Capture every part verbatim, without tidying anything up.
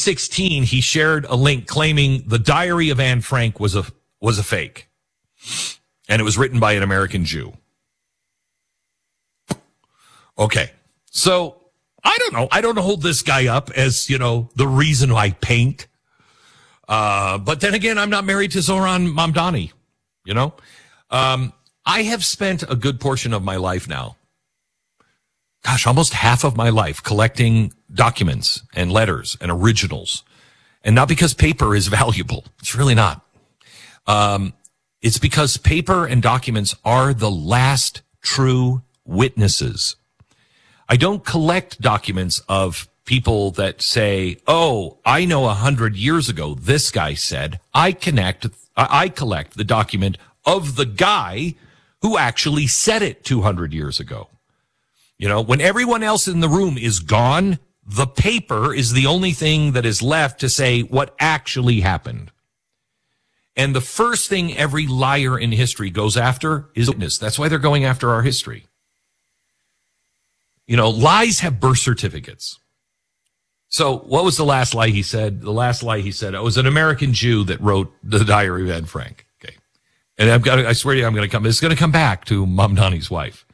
sixteen, he shared a link claiming the Diary of Anne Frank was a was a fake, and it was written by an American Jew. Okay, so I don't know. I don't hold this guy up as, you know, the reason I paint. Uh, but then again, I'm not married to Zoran Mamdani, you know. Um, I have spent a good portion of my life now, gosh, almost half of my life collecting documents and letters and originals. And not because paper is valuable. It's really not. Um, it's because paper and documents are the last true witnesses. I don't collect documents of people that say, oh, I know a hundred years ago this guy said. I connect, I collect the document of the guy who actually said it two hundred years ago. You know, when everyone else in the room is gone, the paper is the only thing that is left to say what actually happened. And the first thing every liar in history goes after is witness. That's why they're going after our history. You know, lies have birth certificates. So what was the last lie he said? The last lie he said, it was an American Jew that wrote the Diary of Anne Frank. Okay. And I've got to, I swear to you, I'm going to come, it's going to come back to Mamdani's wife.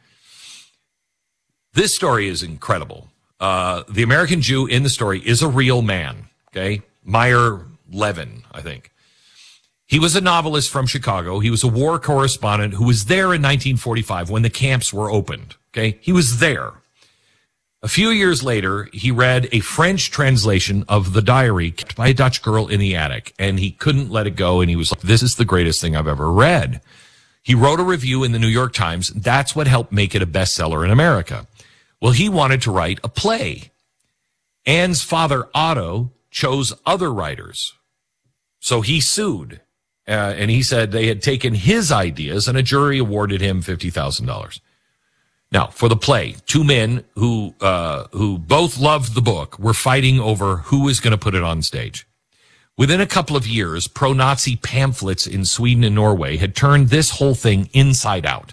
This story is incredible. Uh, the American Jew in the story is a real man. Okay. Meyer Levin, I think. He was a novelist from Chicago. He was a war correspondent who was there in nineteen forty-five when the camps were opened. Okay. He was there. A few years later, he read a French translation of the diary kept by a Dutch girl in the attic, and he couldn't let it go, and he was like, this is the greatest thing I've ever read. He wrote a review in the New York Times. That's what helped make it a bestseller in America. Well, he wanted to write a play. Anne's father, Otto, chose other writers. So he sued, uh, and he said they had taken his ideas, and a jury awarded him fifty thousand dollars. Now, for the play, two men who uh who both loved the book were fighting over who was going to put it on stage. Within a couple of years, pro-Nazi pamphlets in Sweden and Norway had turned this whole thing inside out.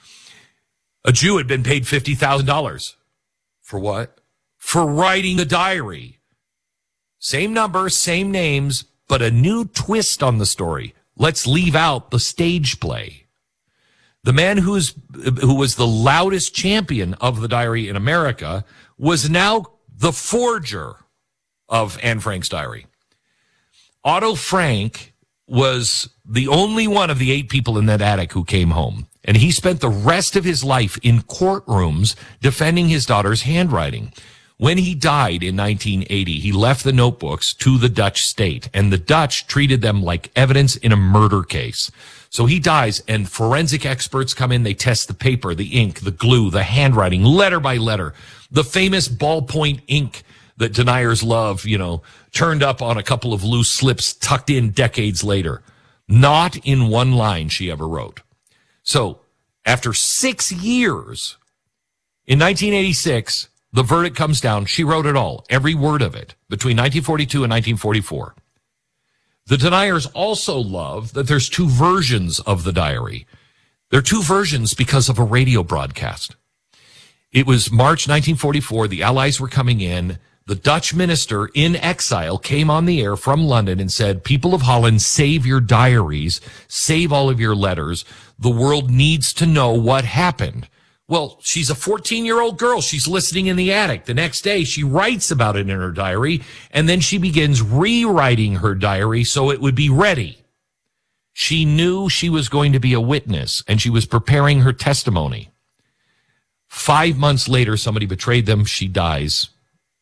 A Jew had been paid fifty thousand dollars. For what? For writing the diary. Same number, same names, but a new twist on the story. Let's leave out the stage play. The man who's, who was the loudest champion of the diary in America was now the forger of Anne Frank's diary. Otto Frank was the only one of the eight people in that attic who came home. And he spent the rest of his life in courtrooms defending his daughter's handwriting. When he died in nineteen eighty, he left the notebooks to the Dutch state, and the Dutch treated them like evidence in a murder case. So he dies, and forensic experts come in. They test the paper, the ink, the glue, the handwriting, letter by letter. The famous ballpoint ink that deniers love, you know, turned up on a couple of loose slips tucked in decades later. Not in one line she ever wrote. So after six years, in nineteen eighty-six, the verdict comes down. She wrote it all, every word of it, between nineteen forty-two and nineteen forty-four. The deniers also love that there's two versions of the diary. There are two versions because of a radio broadcast. It was March nineteen forty-four. The Allies were coming in. The Dutch minister in exile came on the air from London and said, people of Holland, save your diaries, save all of your letters. The world needs to know what happened. Well, she's a fourteen-year-old girl. She's listening in the attic. The next day, she writes about it in her diary, and then she begins rewriting her diary so it would be ready. She knew she was going to be a witness, and she was preparing her testimony. Five months later, somebody betrayed them. She dies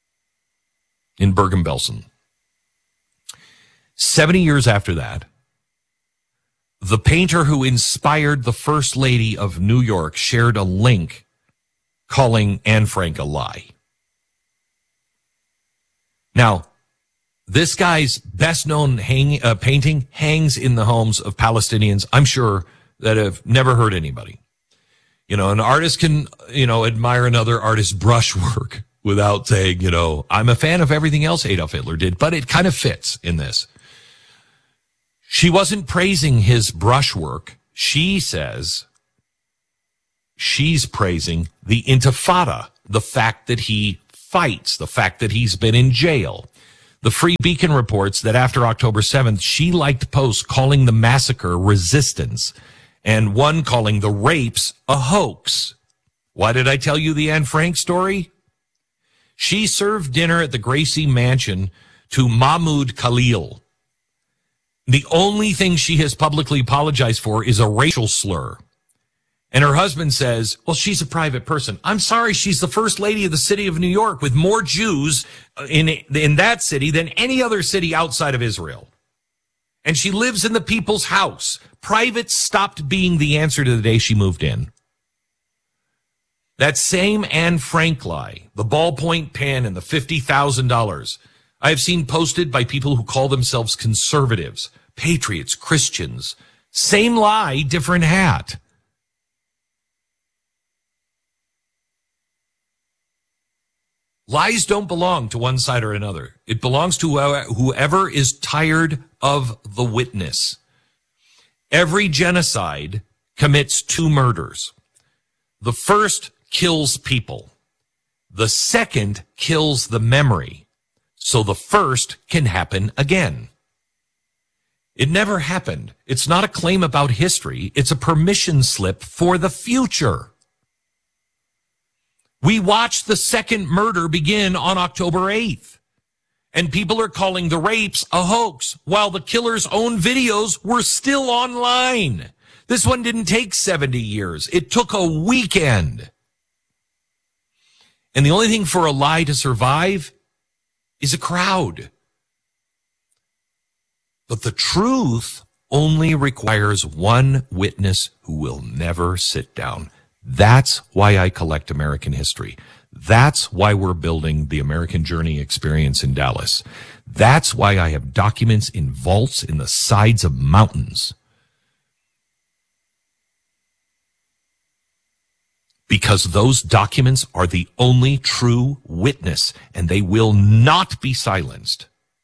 in Bergen-Belsen. Seventy years after that, the painter who inspired the First Lady of New York shared a link calling Anne Frank a lie. Now, this guy's best-known hang, uh, painting hangs in the homes of Palestinians, I'm sure, that have never hurt anybody. You know, an artist can, you know, admire another artist's brushwork without saying, you know, I'm a fan of everything else Adolf Hitler did, but it kind of fits in this. She wasn't praising his brushwork. She says she's praising the Intifada, the fact that he fights, the fact that he's been in jail. The Free Beacon reports that after October seventh, she liked posts calling the massacre resistance and one calling the rapes a hoax. Why did I tell you the Anne Frank story? She served dinner at the Gracie Mansion to Mahmoud Khalil. The only thing she has publicly apologized for is a racial slur. And her husband says, well, she's a private person. I'm sorry, she's the first lady of the city of New York with more Jews in, in that city than any other city outside of Israel. And she lives in the people's house. Private stopped being the answer to the day she moved in. That same Anne Frank lie, the ballpoint pen and the fifty thousand dollars, I have seen posted by people who call themselves conservatives, patriots, Christians. Same lie, different hat. Lies don't belong to one side or another. It belongs to whoever is tired of the witness. Every genocide commits two murders. The first kills people. The second kills the memory. So the first can happen again. It never happened. It's not a claim about history. It's a permission slip for the future. We watched the second murder begin on October eighth. And people are calling the rapes a hoax while the killer's own videos were still online. This one didn't take seventy years. It took a weekend. And the only thing for a lie to survive is a crowd. But the truth only requires one witness who will never sit down. That's why I collect American history. That's why we're building the American Journey experience in Dallas. That's why I have documents in vaults in the sides of mountains. Because those documents are the only true witness, and they will not be silenced.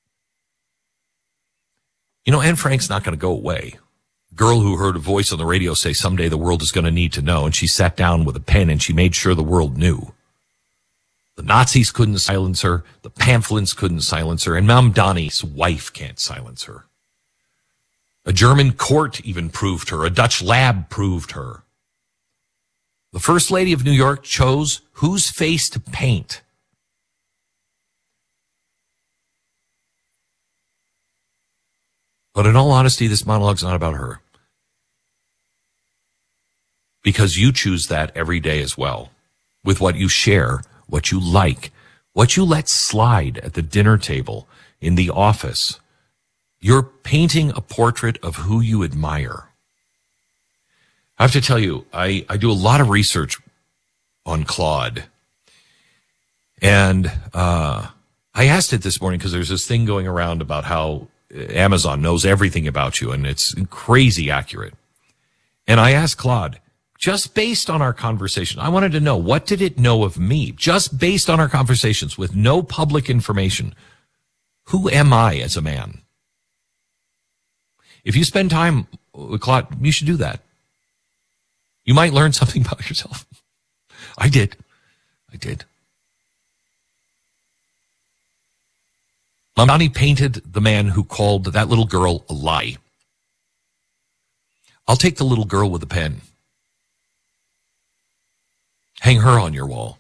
You know, Anne Frank's not going to go away. Girl who heard a voice on the radio say someday the world is going to need to know, and she sat down with a pen and she made sure the world knew. The Nazis couldn't silence her, the pamphlets couldn't silence her, and Mamdani's wife can't silence her. A German court even proved her, a Dutch lab proved her. The First Lady of New York chose whose face to paint. But in all honesty, this monologue's not about her. Because you choose that every day as well. With what you share, what you like, what you let slide at the dinner table, in the office. You're painting a portrait of who you admire. I have to tell you, I, I do a lot of research on Claude. And uh, I asked it this morning because there's this thing going around about how Amazon knows everything about you, and it's crazy accurate. And I asked Claude, just based on our conversation, I wanted to know, what did it know of me? Just based on our conversations with no public information, who am I as a man? If you spend time with Claude, you should do that. You might learn something about yourself. I did. I did. Mamdani painted the man who called that little girl a lie. I'll take the little girl with a pen. Hang her on your wall.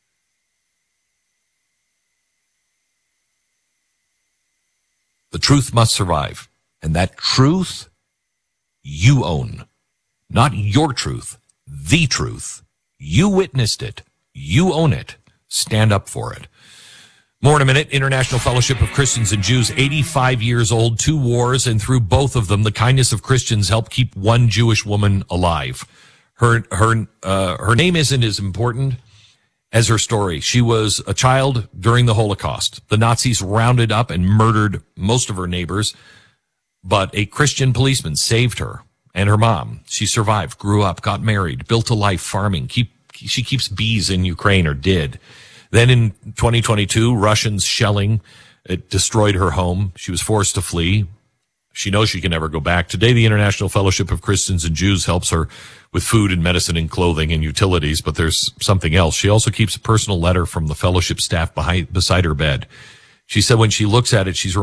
The truth must survive. And that truth you own. Not your truth, the truth. You witnessed it. You own it. Stand up for it. More in a minute. International Fellowship of Christians and Jews, eighty-five years old, two wars, and through both of them, the kindness of Christians helped keep one Jewish woman alive. Her her uh, her name isn't as important as her story. She was a child during the Holocaust. The Nazis rounded up and murdered most of her neighbors, but a Christian policeman saved her and her mom. She survived, grew up, got married, built a life farming. Keep, she keeps bees in Ukraine, or did. Then in twenty twenty-two, Russians shelling, it destroyed her home. She was forced to flee. She knows she can never go back. Today, the International Fellowship of Christians and Jews helps her with food and medicine and clothing and utilities, but there's something else. She also keeps a personal letter from the fellowship staff behind, beside her bed. She said when she looks at it, she's